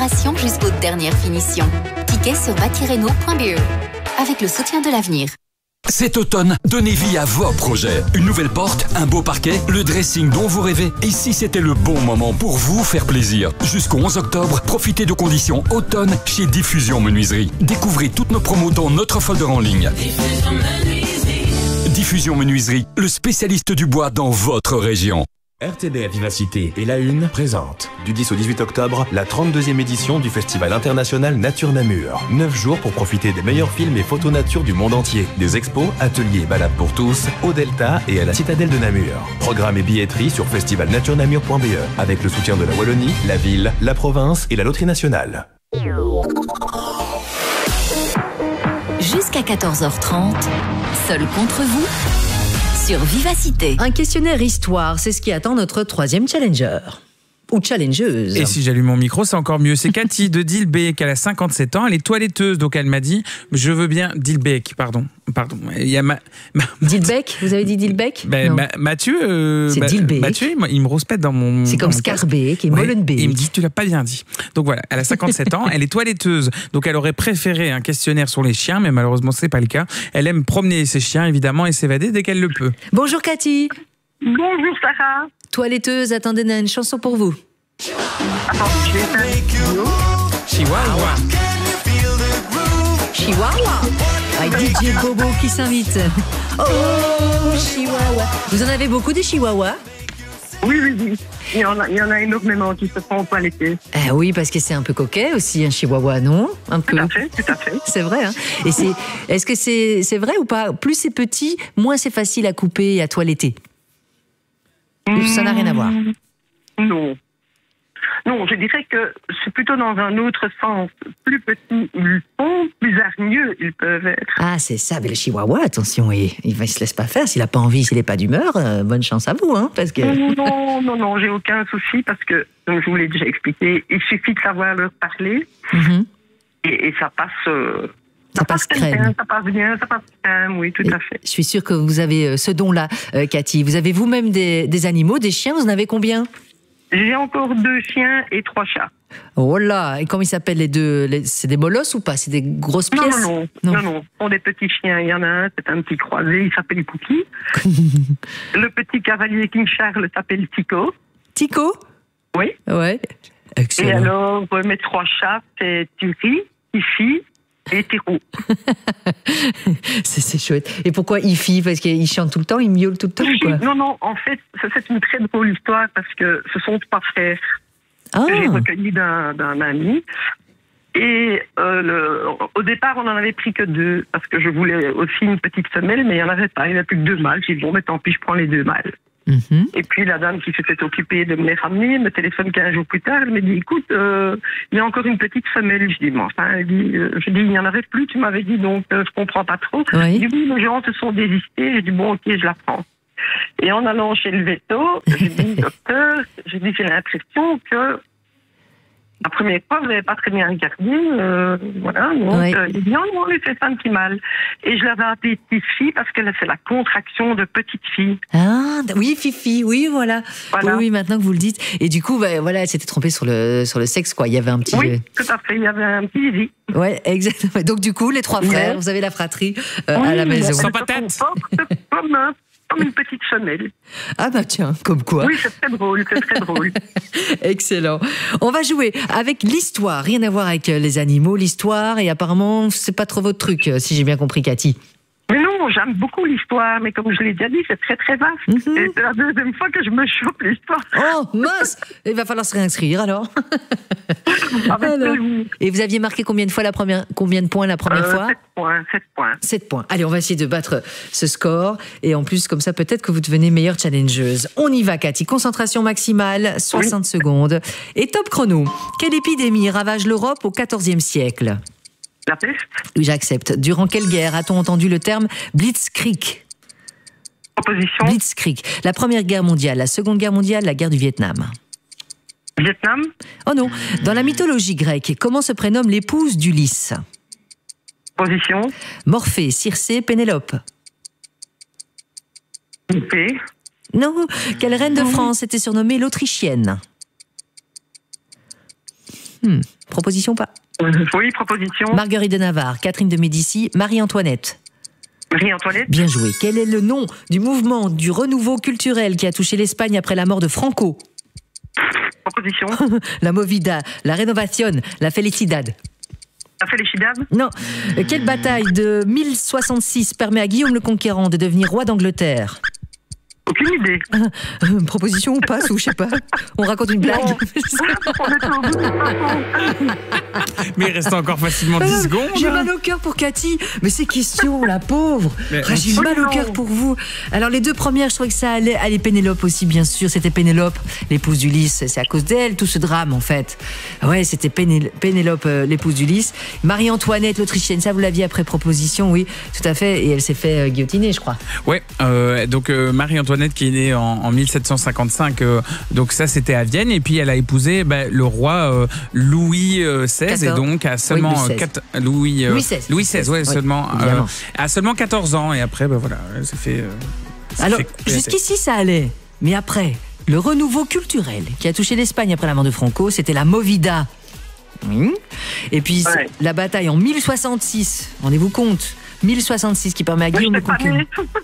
Jusqu'aux dernières finitions. Tickets sur bâtireno.be. Avec le soutien de l'avenir. Cet automne, donnez vie à vos projets. Une nouvelle porte, un beau parquet, le dressing dont vous rêvez. Et si c'était le bon moment pour vous faire plaisir? Jusqu'au 11 octobre, profitez de conditions automne chez Diffusion Menuiserie. Découvrez toutes nos promos dans notre folder en ligne. Diffusion Menuiserie, le spécialiste du bois dans votre région. RTBF Vivacité et La Une présente du 10 au 18 octobre la 32e édition du Festival international Nature Namur. 9 jours pour profiter des meilleurs films et photos nature du monde entier. Des expos, ateliers et balades pour tous au Delta et à la citadelle de Namur. Programme et billetterie sur festivalnaturenamur.be avec le soutien de la Wallonie, la ville, la province et la Loterie nationale. Jusqu'à 14h30, seul contre vous sur Vivacité. Un questionnaire histoire, c'est ce qui attend notre troisième challenger. Ou challengeuse. Et si j'allume mon micro, c'est encore mieux. C'est Cathy de Dilbeek, elle a 57 ans, elle est toiletteuse, donc elle m'a dit, je veux bien Dilbeek, pardon. Il y a Dilbeek, vous avez dit Dilbeek? Mathieu, c'est Dilbeek. Mathieu, il me rouspète dans mon... C'est comme Scarbeek et Molenbeek. Il me dit, tu l'as pas bien dit. Donc voilà, elle a 57 ans, elle est toiletteuse, donc elle aurait préféré un questionnaire sur les chiens, mais malheureusement, c'est pas le cas. Elle aime promener ses chiens, évidemment, et s'évader dès qu'elle le peut. Bonjour Cathy. Bonjour Sarah. Toiletteuse, attendez, on a une chanson pour vous. Attends, je vais faire Chihuahua. Chihuahua. Avec DJ Bobo qui s'invite. Oh, Chihuahua. Vous en avez beaucoup des Chihuahuas? Oui. Il y en a énormément qui se font toiletter. Oui, parce que c'est un peu coquet aussi, un Chihuahua, non? Un peu. Tout à fait. C'est vrai, hein? Et est-ce que c'est vrai ou pas? Plus c'est petit, moins c'est facile à couper et à toiletter. Ça n'a rien à voir. Non, je dirais que c'est plutôt dans un autre sens. Plus petits ils sont, plus hargneux ils peuvent être. Ah, c'est ça. Mais le chihuahua, attention, il ne se laisse pas faire. S'il n'a pas envie, s'il n'est pas d'humeur, bonne chance à vous. Hein, parce que... Non, j'ai aucun souci parce que, comme je vous l'ai déjà expliqué, il suffit de savoir leur parler et ça passe... Ça passe crème. Ça passe bien, ça passe crème, oui, tout à fait. Je suis sûre que vous avez ce don-là, Cathy. Vous avez vous-même des animaux, des chiens, vous en avez combien? J'ai encore 2 chiens et 3 chats. Oh là, et comment ils s'appellent les deux? C'est des molosses ou pas? C'est des grosses pièces? Non. Ce sont des petits chiens. Il y en a un, c'est un petit croisé, il s'appelle Cookie. Le petit cavalier King Charles s'appelle Tico. Tico? Oui. Ouais. Excellent. Et alors, mes 3 chats, c'est Turi, Ifi et Tiro. C'est chouette. Et pourquoi Ifi? Parce qu'il chante tout le temps, il miaule tout le temps, quoi? Non, en fait, c'est une très drôle histoire parce que ce sont 3 frères que j'ai recueillis d'un ami. Et au départ, on n'en avait pris que 2 parce que je voulais aussi une petite femelle, mais il n'y en avait pas. Il n'y avait plus que 2 mâles. J'ai dit, bon, mais tant pis, je prends les 2 mâles. Et puis la dame qui s'était occupée de me les ramener me téléphone 15 jours plus tard. Elle me dit, écoute, il y a encore une petite femelle. Je dis, mais enfin, il n'y en avait plus, tu m'avais dit, donc je comprends pas trop. Oui. Je dis, oui, les gens se sont désistés. Je dis, bon, ok, je la prends. Et en allant chez le veto, j'ai dit, docteur, j'ai l'impression que la première fois, vous n'avez pas très bien regardé, voilà. Donc, il dit non, mais c'est ça un petit mal. Et je l'avais appelée petite fille parce que là, c'est la contraction de petite fille. Ah, oui, Fifi, oui, voilà. Oui, maintenant que vous le dites. Et du coup, voilà, elle s'était trompée sur le sexe, quoi. Il y avait un petit... Oui, tout à fait, il y avait un petit zizi. Ouais, exactement. Donc, du coup, les 3 frères, vous avez la fratrie à la maison. Sans patate. Comme une petite femelle. Ah bah tiens, comme quoi. Oui, c'est très drôle. Excellent. On va jouer avec l'histoire, rien à voir avec les animaux, l'histoire, et apparemment, c'est pas trop votre truc, si j'ai bien compris, Cathy. Mais non, j'aime beaucoup l'histoire, mais comme je l'ai déjà dit, c'est très très vaste. Et c'est la 2e fois que je me chope l'histoire. Oh, mince! Il va falloir se réinscrire alors. Et vous aviez marqué combien de points la première fois? 7 points. 7 points. Allez, on va essayer de battre ce score. Et en plus, comme ça, peut-être que vous devenez meilleure challengeuse. On y va, Cathy. Concentration maximale, 60 secondes. Et top chrono. Quelle épidémie ravage l'Europe au XIVe siècle? La peste? Oui, j'accepte. Durant quelle guerre a-t-on entendu le terme Blitzkrieg? Proposition? Blitzkrieg. La Première Guerre mondiale, la Seconde Guerre mondiale, la guerre du Vietnam. Vietnam? Oh non. Dans la mythologie grecque, comment se prénomme l'épouse d'Ulysse? Position? Morphée, Circé, Pénélope. P. Non. Quelle reine de France était surnommée l'Autrichienne? Proposition ou pas? Oui, proposition. Marguerite de Navarre, Catherine de Médicis, Marie-Antoinette. Marie-Antoinette. Bien joué. Quel est le nom du mouvement du renouveau culturel qui a touché l'Espagne après la mort de Franco? Proposition. La Movida, la Renovación, la Felicidad. La Felicidad. Non. Quelle bataille de 1066 permet à Guillaume le Conquérant de devenir roi d'Angleterre? Aucune idée. Proposition ou passe, ou je sais pas. On raconte une blague. Mais il reste encore facilement 10 secondes. J'ai mal au cœur pour Cathy. Mais ces questions, la pauvre. J'ai mal au cœur pour vous. Alors, les deux premières, je trouvais que ça allait. Allez, Pénélope aussi, bien sûr. C'était Pénélope, l'épouse d'Ulysse. C'est à cause d'elle, tout ce drame, en fait. Ouais, c'était Pénélope, l'épouse d'Ulysse. Marie-Antoinette, l'Autrichienne. Ça, vous l'aviez après proposition, oui, tout à fait. Et elle s'est fait guillotiner, je crois. Ouais, donc Marie-Antoinette qui est née en 1755, donc ça c'était à Vienne, et puis elle a épousé le roi Louis XVI, et donc à seulement Louis XVI, ouais, seulement à seulement 14 ans, et après voilà, ça fait alors jusqu'ici ça allait, mais après le renouveau culturel qui a touché l'Espagne après la mort de Franco, c'était la Movida. Et puis la bataille en 1066, rendez-vous compte, 1066 qui permet à Guillaume le Conquérant.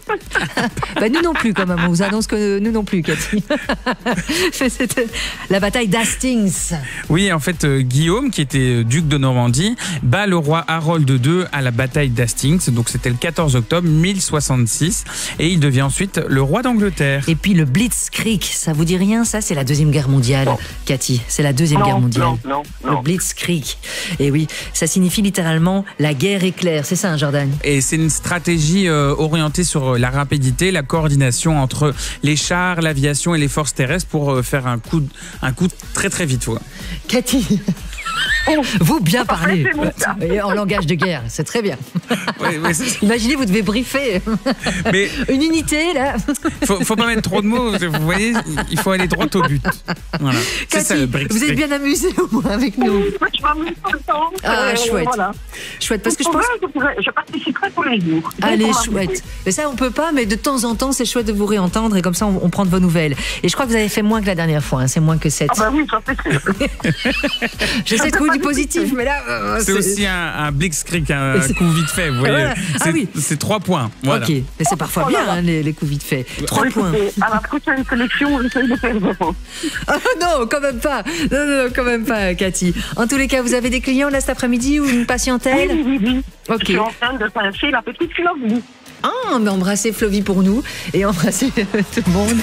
Nous non plus, quand même. On vous annonce que nous non plus, Cathy. C'était la bataille d'Hastings. Oui, en fait, Guillaume, qui était duc de Normandie, bat le roi Harold II à la bataille d'Hastings. Donc c'était le 14 octobre 1066. Et il devient ensuite le roi d'Angleterre. Et puis le Blitzkrieg, ça vous dit rien? Ça, c'est la Deuxième Guerre mondiale, Cathy. C'est la Deuxième Guerre mondiale. Non. Le Blitzkrieg. Et oui, ça signifie littéralement la guerre éclair. C'est ça, hein, Jordan? Et c'est une stratégie orientée sur la rapidité, la coordination entre les chars, l'aviation et les forces terrestres pour faire un coup très très vite. Ouais. Cathy, vous bien parlez en langage de guerre, c'est très bien. Imaginez, vous devez briefer une unité là. Faut pas mettre trop de mots, vous voyez, il faut aller droit au but. Voilà. Cathy, ça, vous êtes bien amusé au moins avec nous. Je m'amuse tout le temps. Ah, chouette. Voilà. Chouette, parce que je participerai tous les jours. Allez, chouette. Mais ça, on peut pas, mais de temps en temps, c'est chouette de vous réentendre, et comme ça, on prend de vos nouvelles. Et je crois que vous avez fait moins que la dernière fois, hein. C'est moins que 7. Ah oui, j'en suis sûr. J'essaie de trouver du positif, mais là... c'est aussi un blitzkrieg, un coup vite fait, vous voyez. Voilà. C'est 3 points. Voilà. Ok, mais c'est parfois bien, hein, les coups vite fait. 3 points. À la prochaine sélection, j'essaie de faire vraiment. Non, quand même pas. Non, quand même pas, Cathy. En tous les cas, vous avez des clients là cet après-midi ou une patientèle? Oui. Ok. Je suis en train de pincer la petite Flovie. Ah, mais embrassez Flovie pour nous et embrassez tout le monde.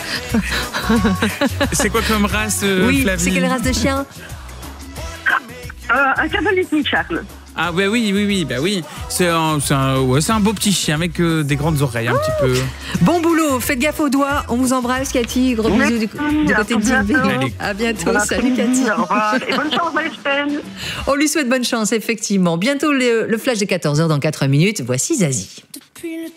C'est quoi comme race, Flavie? C'est quelle race de chien? Un cavalier Charles. Ah oui. C'est un beau petit chien avec des grandes oreilles, un petit peu. Bon boulot, faites gaffe aux doigts. On vous embrasse, Cathy. Gros bisous du côté de Jimmy. À bientôt. Salut, Cathy. Au revoir. Et bonne chance, Estelle. On lui souhaite bonne chance, effectivement. Bientôt le flash de 14h dans 4 minutes. Voici Zazie.